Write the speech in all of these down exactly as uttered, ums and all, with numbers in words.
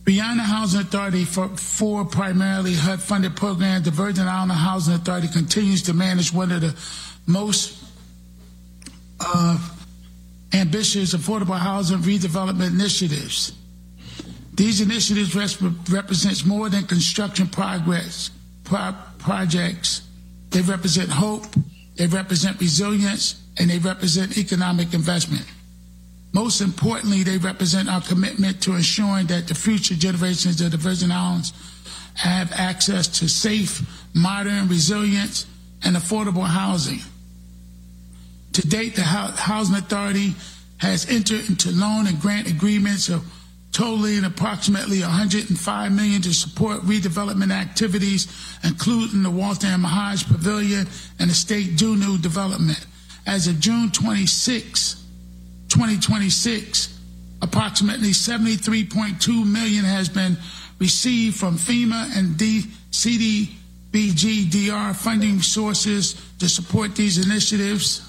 Beyond the Housing Authority, for four primarily H U D-funded programs, the Virgin Island Housing Authority continues to manage one of the most uh, ambitious affordable housing redevelopment initiatives. These initiatives res- represent more than construction progress pro- projects. They represent hope, they represent resilience, and they represent economic investment. Most importantly, they represent our commitment to ensuring that the future generations of the Virgin Islands have access to safe, modern, resilient, and affordable housing. To date, the Housing Authority has entered into loan and grant agreements of totaling approximately one hundred five million dollars to support redevelopment activities, including the Walter M. Hodge Pavilion and the State Dunu development. As of June twenty-sixth, twenty twenty-six, approximately seventy-three point two million dollars has been received from FEMA and D- C D B G D R funding sources to support these initiatives.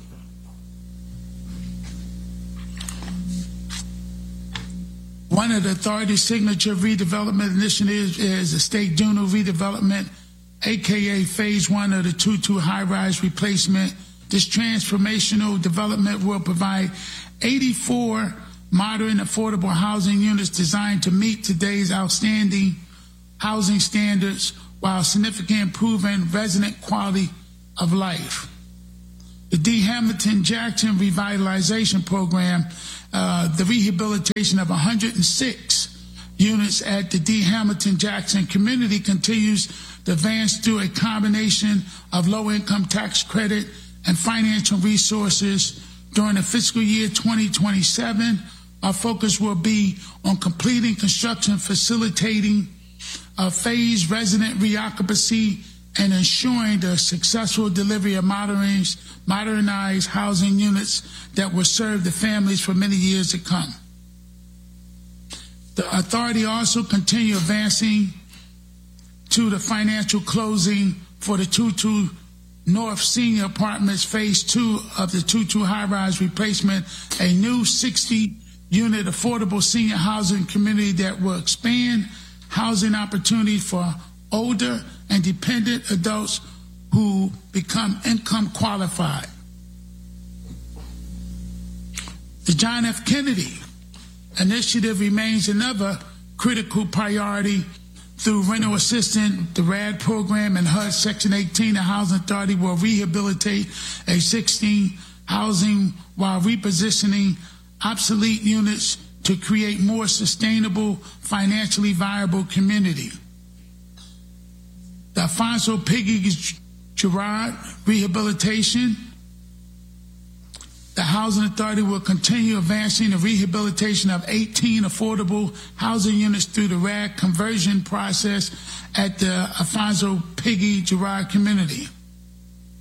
One of the authority's signature redevelopment initiatives is the State Dunu redevelopment, aka phase one of the Tutu high-rise replacement. This transformational development will provide eighty-four modern, affordable housing units designed to meet today's outstanding housing standards while significantly improving resident quality of life. The D. Hamilton Jackson Revitalization Program, uh, the rehabilitation of one hundred six units at the D. Hamilton Jackson community continues to advance through a combination of low-income tax credit and financial resources. During the fiscal year twenty twenty-seven, our focus will be on completing construction, facilitating a phased resident reoccupancy, and ensuring the successful delivery of modernized, modernized housing units that will serve the families for many years to come. The authority also continue advancing to the financial closing for the Tutu North Senior Apartments Phase two of the Tutu high-rise replacement, a new sixty-unit affordable senior housing community that will expand housing opportunities for older and dependent adults who become income qualified. The John F. Kennedy initiative remains another critical priority. Through rental assistance, the R A D program, and H U D Section eighteen, the Housing Authority will rehabilitate a sixteen housing while repositioning obsolete units to create more sustainable, financially viable community. The Alfonso Piggy Gerard Rehabilitation. The Housing Authority will continue advancing the rehabilitation of eighteen affordable housing units through the R A D conversion process at the Alfonso Piggy Gerard community.